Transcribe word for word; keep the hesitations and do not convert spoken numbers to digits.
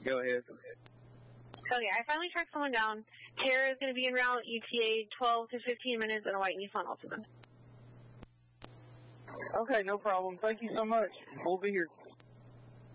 Go ahead. Okay, I finally tracked someone down. Tara is going to be en route, E T A twelve to fifteen minutes, in a white Nissan Altima. Okay, no problem. Thank you so much. We'll be here.